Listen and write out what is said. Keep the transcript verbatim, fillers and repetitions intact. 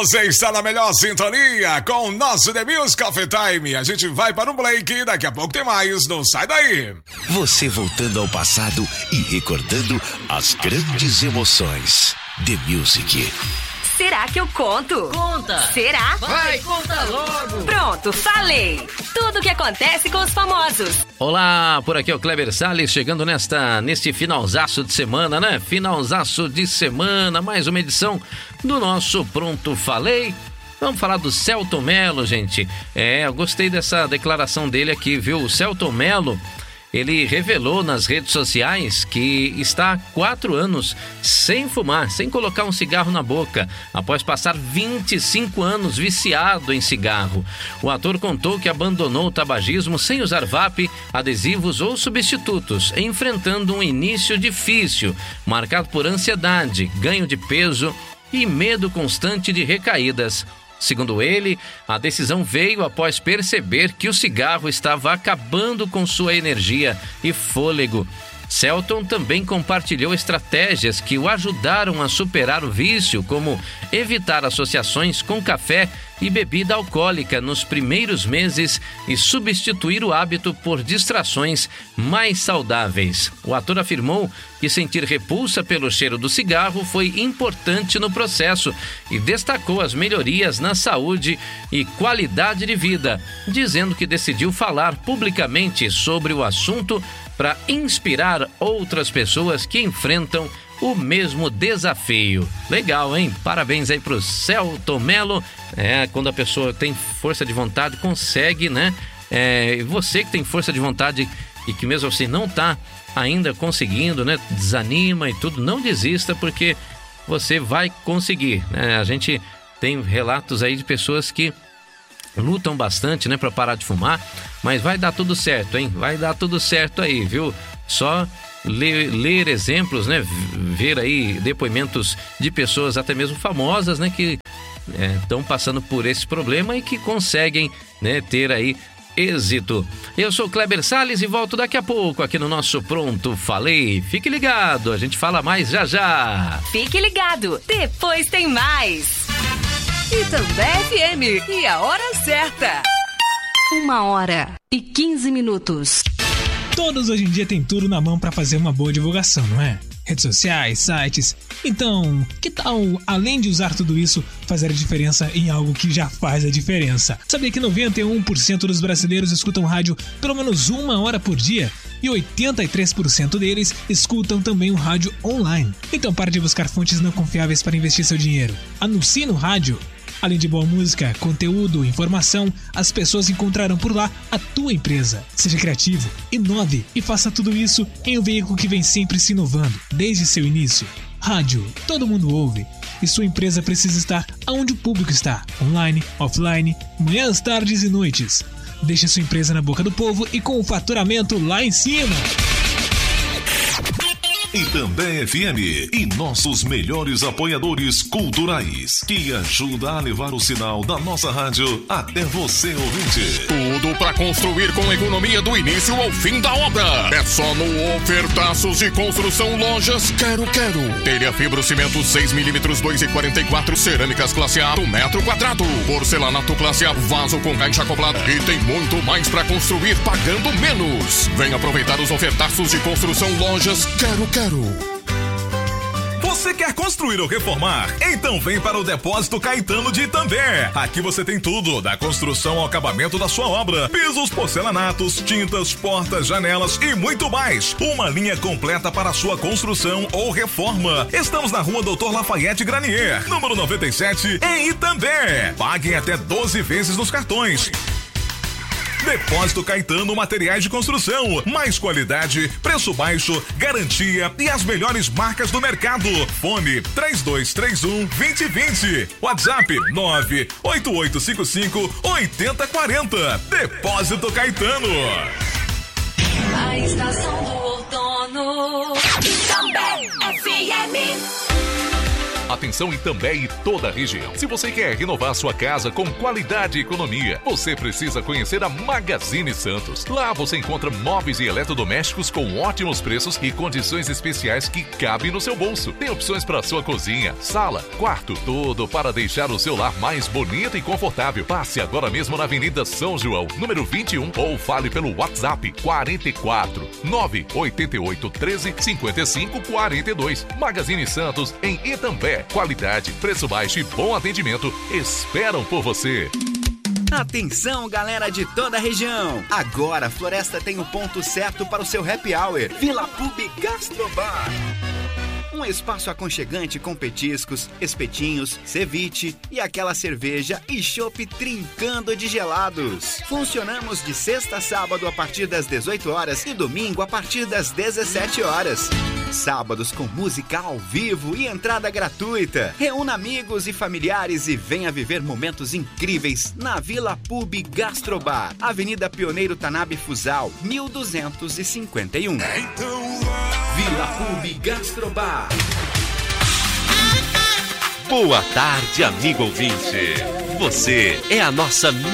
Você está na melhor sintonia com o nosso The Music Coffee Time. A gente vai para um break e daqui a pouco tem mais. Não sai daí. Você voltando ao passado e recordando as grandes emoções. The Music. Será que eu conto? Conta! Será? Vai, conta logo! Pronto, falei! Tudo o que acontece com os famosos. Olá, por aqui é o Kleber Salles, chegando nesta, neste finalzaço de semana, né? Finalzaço de semana, mais uma edição do nosso Pronto Falei. Vamos falar do Selton Mello, gente. É, eu gostei dessa declaração dele aqui, viu? O Selton Mello, ele revelou nas redes sociais que está há quatro anos sem fumar, sem colocar um cigarro na boca, após passar vinte e cinco anos viciado em cigarro. O ator contou que abandonou o tabagismo sem usar vape, adesivos ou substitutos, enfrentando um início difícil, marcado por ansiedade, ganho de peso e medo constante de recaídas. Segundo ele, a decisão veio após perceber que o cigarro estava acabando com sua energia e fôlego. Selton também compartilhou estratégias que o ajudaram a superar o vício, como evitar associações com café e bebida alcoólica nos primeiros meses e substituir o hábito por distrações mais saudáveis. O ator afirmou que sentir repulsa pelo cheiro do cigarro foi importante no processo e destacou as melhorias na saúde e qualidade de vida, dizendo que decidiu falar publicamente sobre o assunto para inspirar outras pessoas que enfrentam o mesmo desafio. Legal, hein? Parabéns aí pro Selton Mello. É, quando a pessoa tem força de vontade, consegue, né? É, você que tem força de vontade e que mesmo assim não tá ainda conseguindo, né? Desanima e tudo, não desista, porque você vai conseguir, né? A gente tem relatos aí de pessoas que lutam bastante, né, para parar de fumar, mas vai dar tudo certo, hein? Vai dar tudo certo aí, viu? Só ler, ler exemplos, né? Ver aí depoimentos de pessoas até mesmo famosas, né, que estão é, passando por esse problema e que conseguem, né, ter aí êxito. Eu sou o Kleber Salles e volto daqui a pouco aqui no nosso Pronto Falei. Fique ligado, a gente fala mais já já. Fique ligado, depois tem mais. Itambé F M, e a hora certa. Uma hora e quinze minutos. Todos hoje em dia têm tudo na mão para fazer uma boa divulgação, não é? Redes sociais, sites. Então, que tal, além de usar tudo isso, fazer a diferença em algo que já faz a diferença? Sabia que noventa e um por cento dos brasileiros escutam rádio pelo menos uma hora por dia? E oitenta e três por cento deles escutam também o rádio online. Então pare de buscar fontes não confiáveis para investir seu dinheiro. Anuncie no rádio. Além de boa música, conteúdo, informação, as pessoas encontrarão por lá a tua empresa. Seja criativo, inove e faça tudo isso em um veículo que vem sempre se inovando, desde seu início. Rádio, todo mundo ouve. E sua empresa precisa estar onde o público está, online, offline, manhãs, tardes e noites. Deixe sua empresa na boca do povo e com o faturamento lá em cima. Itambé F M e nossos melhores apoiadores culturais, que ajuda a levar o sinal da nossa rádio até você, ouvinte. Tudo para construir com economia do início ao fim da obra. É só no Ofertaços de Construção Lojas Quero Quero. Telha fibro cimento seis milímetros dois e quarenta e quatro, cerâmicas classe A do metro quadrado, porcelanato classe A, vaso com caixa acoplada e tem muito mais para construir pagando menos. Vem aproveitar os ofertaços de construção Lojas Quero Quero. Você quer construir ou reformar? Então vem para o Depósito Caetano de Itambé. Aqui você tem tudo, da construção ao acabamento da sua obra. Pisos, porcelanatos, tintas, portas, janelas e muito mais. Uma linha completa para a sua construção ou reforma. Estamos na rua Doutor Lafayette Granier, número noventa e sete, em Itambé. Paguem até doze vezes nos cartões. Depósito Caetano Materiais de Construção. Mais qualidade, preço baixo, garantia e as melhores marcas do mercado. Fone três dois três um, dois zero dois zero. WhatsApp nove oito oito cinco cinco, oito zero quatro zero. Depósito Caetano. A estação do outono. Itambé F M. Atenção Itambé e toda a região. Se você quer renovar sua casa com qualidade e economia, você precisa conhecer a Magazine Santos. Lá você encontra móveis e eletrodomésticos com ótimos preços e condições especiais que cabem no seu bolso. Tem opções para sua cozinha, sala, quarto, tudo para deixar o seu lar mais bonito e confortável. Passe agora mesmo na Avenida São João, número vinte e um, ou fale pelo WhatsApp quarenta e quatro, nove oito oito, treze, cinquenta e cinco, quarenta e dois. Magazine Santos em Itambé. Qualidade, preço baixo e bom atendimento esperam por você. Atenção, galera de toda a região! Agora a Floresta tem o ponto certo para o seu happy hour. Vila Pub Gastrobar. Um espaço aconchegante com petiscos, espetinhos, ceviche e aquela cerveja e chopp trincando de gelados. Funcionamos de sexta a sábado a partir das dezoito horas e domingo a partir das dezessete horas. Sábados com música ao vivo e entrada gratuita. Reúna amigos e familiares e venha viver momentos incríveis na Vila Pub Gastrobar, Avenida Pioneiro Tanabe Fusal, mil duzentos e cinquenta e um. Vila Pub Gastrobar. Boa tarde, amigo ouvinte. Você é a nossa